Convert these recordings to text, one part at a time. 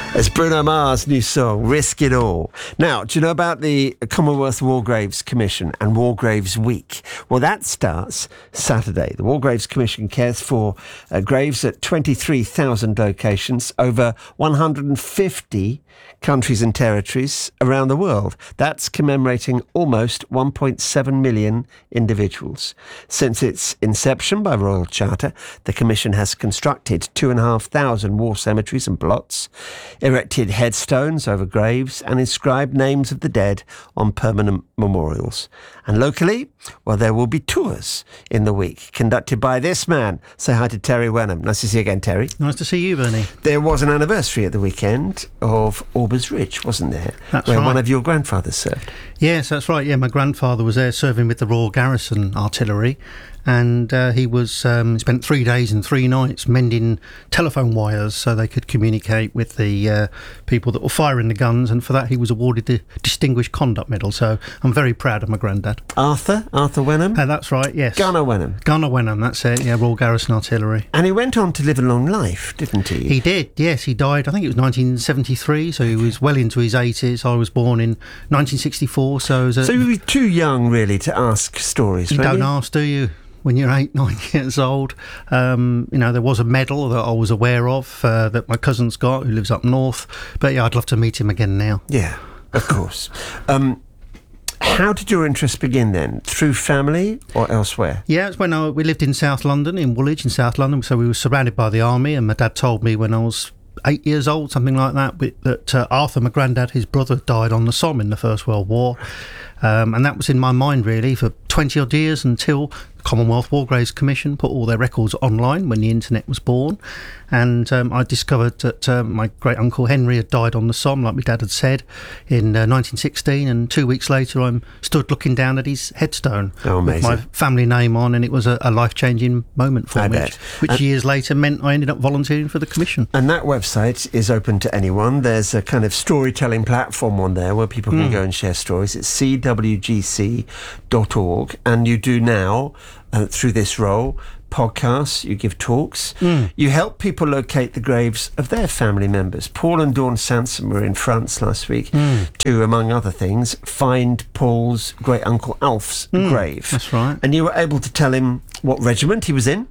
It's Bruno Mars' new song, Risk It All. Now, do you know about the Commonwealth War Graves Commission and War Graves Week? Well, that starts Saturday. The War Graves Commission cares for graves at 23,000 locations, over 150 countries and territories around the world. That's commemorating almost 1.7 million individuals. Since its inception by Royal Charter, the Commission has constructed 2,500 war cemeteries and plots, erected headstones over graves and inscribed names of the dead on permanent memorials. And locally, well, there will be tours in the week conducted by this man. Say hi to Terry Wenham. Nice to see you again, Terry. Nice to see you, Bernie. There was an anniversary at the weekend of Aubers Ridge, wasn't there? That's where right. One of your grandfathers served. Yes, that's right. Yeah, my grandfather was there serving with the Royal Garrison Artillery, and he spent 3 days and 3 nights mending telephone wires so they could communicate with the people that were firing the guns, and for that he was awarded the Distinguished Conduct Medal. So I'm very proud of my granddad. Arthur Wenham? That's right, yes. Gunner Wenham. Gunner Wenham, that's it, yeah, Royal Garrison Artillery. And he went on to live a long life, didn't he? He did, yes. He died, I think it was 1973, so he was well into his 80s. I was born in 1964, so... So you were too young, really, to ask stories, You don't ask, do you? When you're 8, 9 years old. There was a medal that I was aware of that my cousin's got, who lives up north. But yeah, I'd love to meet him again now. Yeah, of course. How did your interest begin then? Through family or elsewhere? Yeah, it's when we lived in South London, in Woolwich in South London. So we were surrounded by the army, and my dad told me when I was 8 years old, something like that, that Arthur, my granddad, his brother, died on the Somme in the First World War. And that was in my mind, really, for 20 odd years until the Commonwealth War Graves Commission put all their records online when the internet was born. And I discovered that my great-uncle Henry had died on the Somme, like my dad had said, in 1916. And 2 weeks later, I'm stood looking down at his headstone with my family name on, and it was a life-changing moment for me, which years later meant I ended up volunteering for the Commission. And that website is open to anyone. There's a kind of storytelling platform on there where people can go and share stories. It's cwgc.org, and you do now, through this role, podcasts, you give talks, you help people locate the graves of their family members. Paul and Dawn Sanson were in France last week to, among other things, find Paul's great-uncle Alf's grave. That's right. And you were able to tell him what regiment he was in?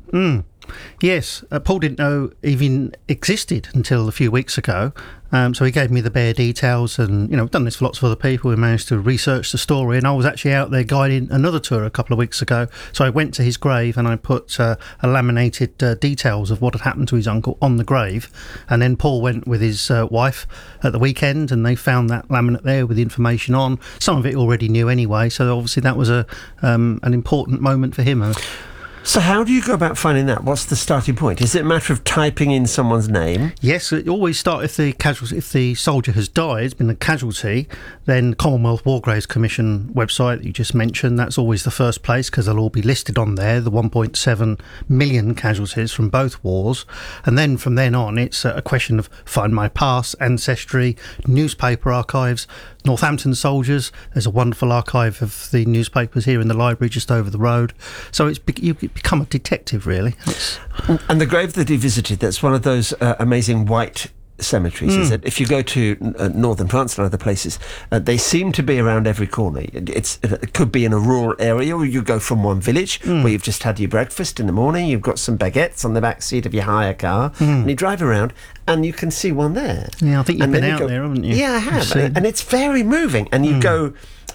Yes, Paul didn't know even existed until a few weeks ago. So he gave me the bare details, and we've done this for lots of other people. We managed to research the story, and I was actually out there guiding another tour a couple of weeks ago. So I went to his grave and I put a laminated details of what had happened to his uncle on the grave, and then Paul went with his wife at the weekend, and they found that laminate there with the information on. Some of it already knew anyway, so obviously that was an important moment for him. So how do you go about finding that? What's the starting point? Is it a matter of typing in someone's name? Yes, it always starts if the soldier has died, been a casualty, then Commonwealth War Graves Commission website that you just mentioned, that's always the first place because they'll all be listed on there, the 1.7 million casualties from both wars. And then from then on, it's a question of find my past, ancestry, newspaper archives, Northampton soldiers. There's a wonderful archive of the newspapers here in the library just over the road. So you become a detective, really. And the grave that he visited, that's one of those amazing white cemeteries, is it? If you go to northern France and other places, they seem to be around every corner. It could be in a rural area, or you go from one village where you've just had your breakfast in the morning, you've got some baguettes on the back seat of your hire car, and you drive around and you can see one there. Yeah, I think you've been out there, haven't you? Yeah, I have. And it's very moving. And you go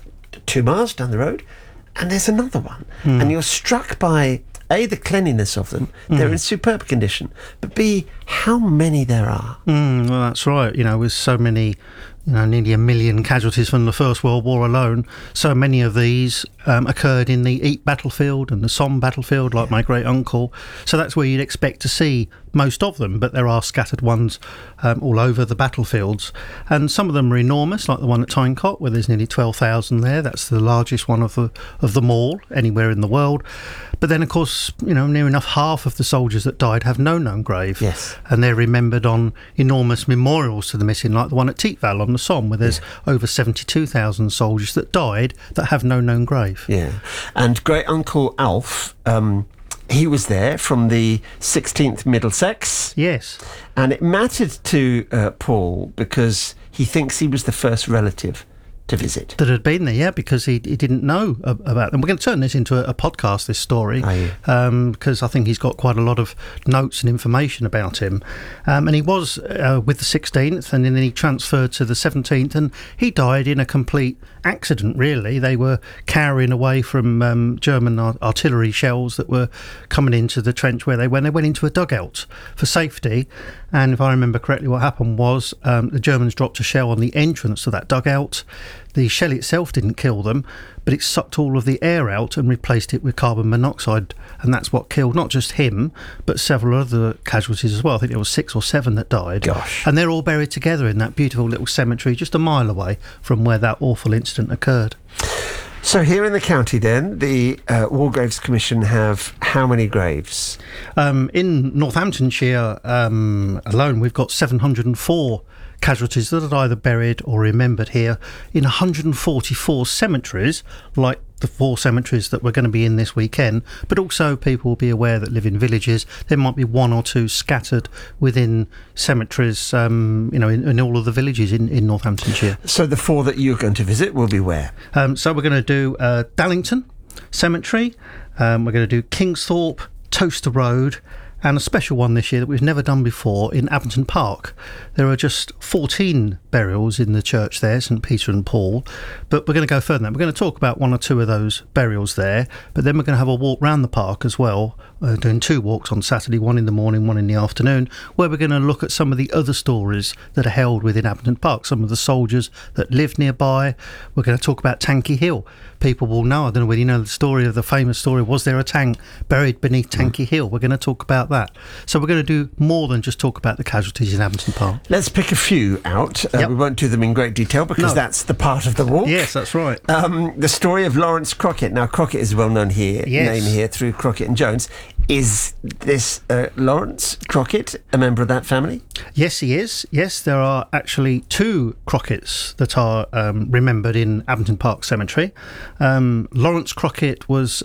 2 miles down the road and there's another one. And you're struck by A, the cleanliness of them, they're in superb condition, but B, how many there are. Well, that's right. With so many, nearly 1 million casualties from the First World War alone, so many of these occurred in the Ypres battlefield and the Somme battlefield, like my great-uncle. So that's where you'd expect to see most of them, but there are scattered ones all over the battlefields. And some of them are enormous, like the one at Tyncott, where there's nearly 12,000 there. That's the largest one of them all, anywhere in the world. But then, of course, near enough half of the soldiers that died have no known grave. Yes. And they're remembered on enormous memorials to the missing, like the one at Thiepval on the Somme, where there's over 72,000 soldiers that died that have no known grave. Yeah. And great-uncle Alf, he was there from the 16th Middlesex. Yes. And it mattered to Paul because he thinks he was the first relative to visit. That had been there, yeah, because he didn't know about them. We're going to turn this into a podcast, this story, because I think he's got quite a lot of notes and information about him. And he was with the 16th, and then he transferred to the 17th, and he died in a complete accident, really. They were carrying away from German artillery shells that were coming into the trench where they went. They went into a dugout for safety, and if I remember correctly, what happened was the Germans dropped a shell on the entrance to that dugout. The shell itself didn't kill them, but it sucked all of the air out and replaced it with carbon monoxide, and that's what killed not just him, but several other casualties as well. I think there were 6 or 7 that died. Gosh. And they're all buried together in that beautiful little cemetery just a mile away from where that awful incident occurred. So here in the county then, the War Graves Commission have how many graves? In Northamptonshire alone, we've got 704 casualties that are either buried or remembered here in 144 cemeteries, like the 4 cemeteries that we're going to be in this weekend, but also people will be aware that live in villages. There might be 1 or 2 scattered within cemeteries, in all of the villages in Northamptonshire. So the 4 that you're going to visit will be where? So we're going to do Dallington Cemetery, we're going to do Kingsthorpe, Toaster Road, and a special one this year that we've never done before in Abington Park. There are just 14 burials in the church there, St Peter and Paul, but we're going to go further than that. We're going to talk about 1 or 2 of those burials there, but then we're going to have a walk round the park as well, doing 2 walks on Saturday, 1 in the morning, 1 in the afternoon, where we're going to look at some of the other stories that are held within Abington Park, some of the soldiers that live nearby. We're going to talk about Tankey Hill. People will know, I don't know whether you know the story of the famous story, was there a tank buried beneath Tankey Hill? We're going to talk about that. So we're going to do more than just talk about the casualties in Abington Park. Let's pick a few out. Yep. We won't do them in great detail because that's the part of the walk. Yes, that's right. The story of Lawrence Crockett. Now, Crockett is well known here, name here through Crockett and Jones. Is this Lawrence Crockett a member of that family? Yes, he is. Yes, there are actually 2 Crocketts that are remembered in Abington Park Cemetery. Lawrence Crockett was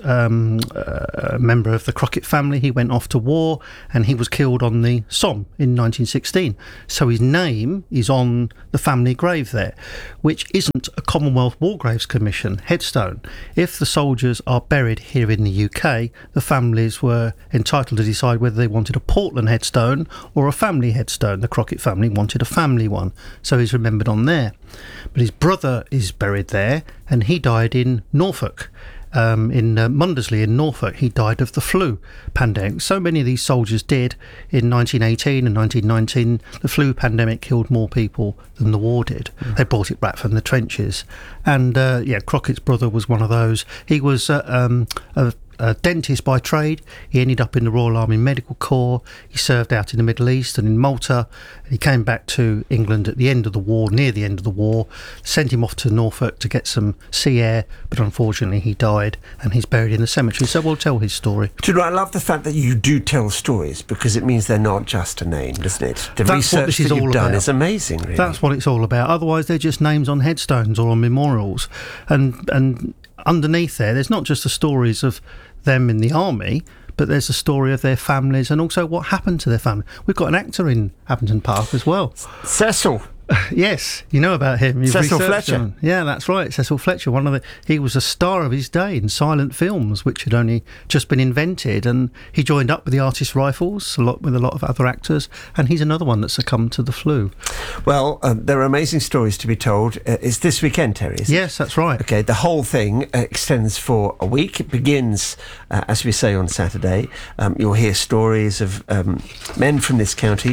a member of the Crockett family. He went off to war and he was killed on the Somme in 1916. So his name is on the family grave there, which isn't a Commonwealth War Graves Commission headstone. If the soldiers are buried here in the UK, the families were entitled to decide whether they wanted a Portland headstone or a family headstone. The Crockett family wanted a family one, so he's remembered on there. But his brother is buried there, and he died in Norfolk. In Mundersley in Norfolk, he died of the flu pandemic. So many of these soldiers did in 1918 and 1919. The flu pandemic killed more people than the war did. They brought it back from the trenches. And Crockett's brother was one of those. He was a dentist by trade. He ended up in the Royal Army Medical Corps. He served out in the Middle East and in Malta. He came back to England at the end of the war, near the end of the war, sent him off to Norfolk to get some sea air, but unfortunately he died and he's buried in the cemetery. So we'll tell his story. Do you know, I love the fact that you do tell stories because it means they're not just a name, doesn't it? The research that you've done is amazing, really. That's what it's all about. Otherwise they're just names on headstones or on memorials. And underneath there's not just the stories of them in the army, but there's a story of their families and also what happened to their family. We've got an actor in Abington Park as well. Cecil. Yes, you know about him. Cecil Fletcher. Him. Yeah, that's right. Cecil Fletcher. He was a star of his day in silent films, which had only just been invented, and he joined up with the Artist Rifles with a lot of other actors, and he's another one that succumbed to the flu. Well, there are amazing stories to be told. It's this weekend, Terry, isn't it? Yes, that's right. Okay, the whole thing extends for a week. It begins, as we say, on Saturday. You'll hear stories of men from this county.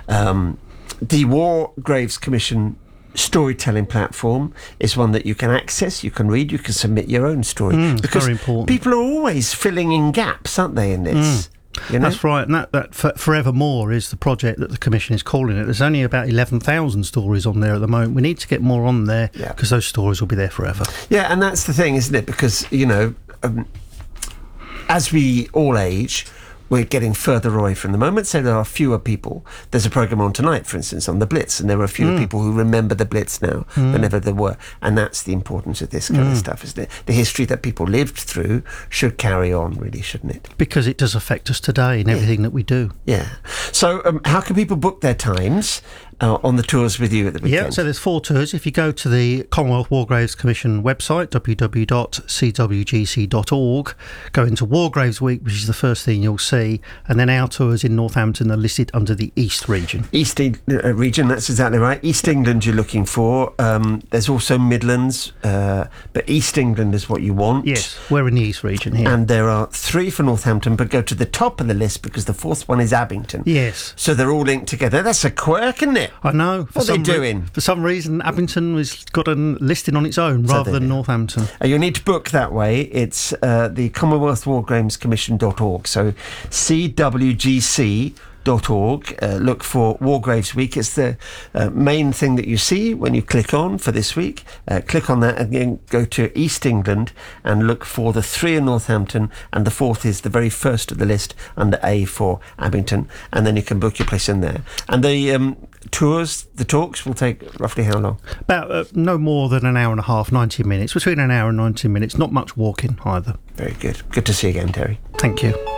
The War Graves Commission storytelling platform is one that you can access, you can read, you can submit your own story. Because very important. People are always filling in gaps, aren't they, in this? You know? That's right, and that Forevermore is the project that the Commission is calling it. There's only about 11,000 stories on there at the moment. We need to get more on there because those stories will be there forever. Yeah, and that's the thing, isn't it? Because, as we all age, we're getting further away from the moment, so there are fewer people. There's a programme on tonight, for instance, on the Blitz, and there are fewer people who remember the Blitz now than ever there were. And that's the importance of this kind of stuff, isn't it? The history that people lived through should carry on, really, shouldn't it? Because it does affect us today in everything that we do. Yeah. So how can people book their times on the tours with you at the weekend? Yeah, so there's 4 tours. If you go to the Commonwealth War Graves Commission website, www.cwgc.org, go into War Graves Week, which is the first thing you'll see, and then our tours in Northampton are listed under the East region. East region, that's exactly right. East England you're looking for. There's also Midlands, but East England is what you want. Yes, we're in the East region here. And there are 3 for Northampton, but go to the top of the list because the 4th one is Abington. Yes. So they're all linked together. That's a quirk, isn't it? I know. What are they doing? For some reason, Abington has got a listing on its own rather than Northampton. You need to book that way. It's the Commonwealth War Graves Commission.org. So CWGC.org. Look for War Graves Week. It's the main thing that you see when you click on for this week. Click on that and then go to East England and look for the 3 in Northampton, and the 4th is the very first of the list under A for Abington, and then you can book your place in there. And the the talks will take roughly how long? About no more than an hour and a half, 90 minutes, between an hour and 90 minutes. Not much walking either. Very good. Good to see you again, Terry. Thank you.